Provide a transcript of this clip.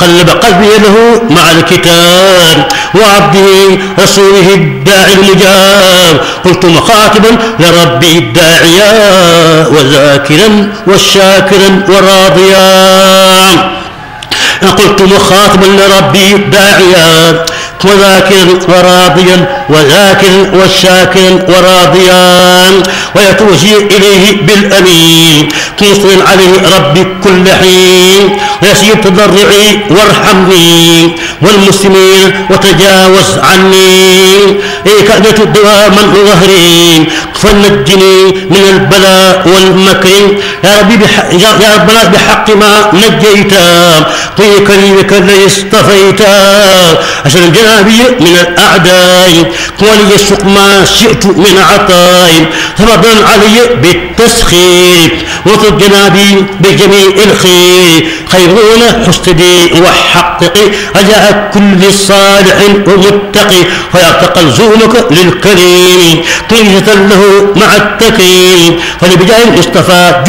قلب قلبي له مع الكتاب وعبده رسوله الداعي المجاب. قلت مخاطبا لربي الداعيا وذاكرا والشاكرا وراضيا. قلت مخاطبا لربي داعيا وذاكرا وراضيا وذاكرا والشاكرا وراضيا ويتوجه إليه بالأمين توصل عليه ربي كل حين ويسير تضرعي وارحمني والمسلمين وتجاوز عني كأنة دواما ظهري فنجني من البلاء والمكر يا ربي يا ربنا بحق ما نجيتا في كريمك الذي اصطفيتا عشان جنابي من الأعداء ولي السوق ما شئت من عطاء تفضل علي بالتسخير وطب جنابي بجميع الخير خيرون حسدي وحققي رجاء كل صالح ومتقي فيعتقل زومك للكريم طيشة له مع التكريم فلبجاه اصطفى